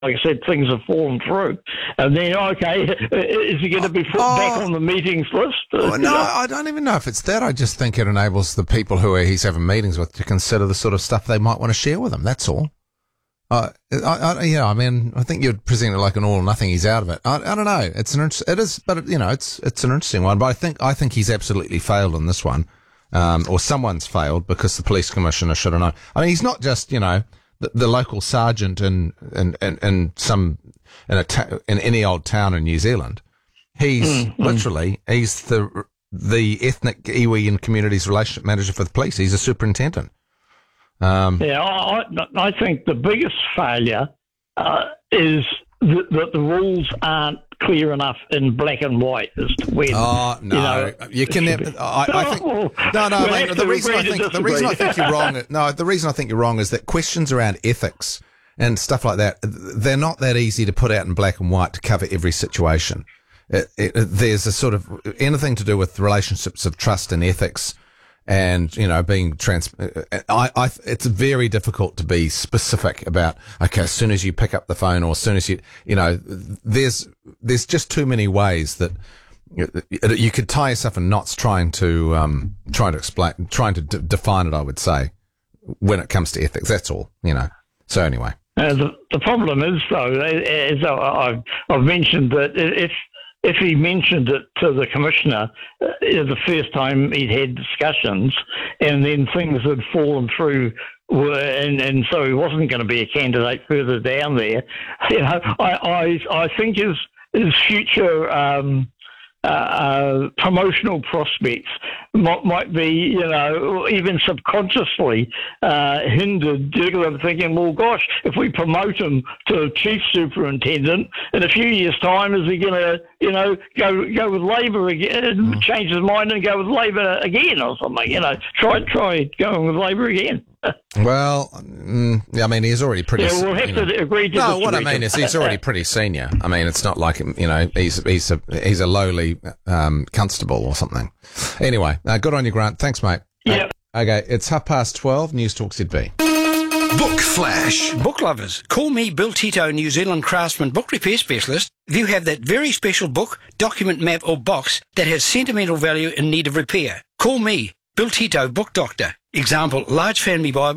like I said, things have fallen through. And then, okay, is he going to be put back on the meetings list? No, I don't even know if it's that. I just think it enables the people who he's having meetings with to consider the sort of stuff they might want to share with him. That's all. I think you're presenting it like an all or nothing. He's out of it. I don't know. It's an interesting one. But I think he's absolutely failed on this one, or someone's failed because the police commissioner should have known. I mean, he's not just the local sergeant in any old town in New Zealand. He's literally he's the ethnic iwi and communities relationship manager for the police. He's a superintendent. I think the biggest failure is that the rules aren't clear enough in black and white as to when. Oh no, you can. I think no. I mean, the reason I think you're wrong. No, the reason I think you're wrong is that questions around ethics and stuff like that, they're not that easy to put out in black and white to cover every situation. There's a sort of anything to do with relationships of trust and ethics. And, being it's very difficult to be specific about, okay, as soon as you pick up the phone or as soon as there's just too many ways that you could tie yourself in knots trying to define it, I would say, when it comes to ethics. That's all, So anyway. The problem is, though, as I've mentioned that if he mentioned it to the commissioner the first time he'd had discussions and then things had fallen through and so he wasn't going to be a candidate further down there, I think his future promotional prospects might be, even subconsciously hindered due to them thinking, well, gosh, if we promote him to chief superintendent, in a few years' time, is he going to, go with Labor again, change his mind and go with Labor again or something, try going with Labor again. Well, I mean, he's already pretty. Yeah, we'll have to agree to. No, what I mean is he's already pretty senior. I mean, it's not like he's a lowly constable or something. Anyway, good on you, Grant. Thanks, mate. Yeah. Okay, it's 12:30. News Talk ZB. Book Flash. Book lovers, call me Bill Tito, New Zealand craftsman book repair specialist. If you have that very special book, document, map or box that has sentimental value in need of repair, call me, Bill Tito, book doctor. Example, large family Bible.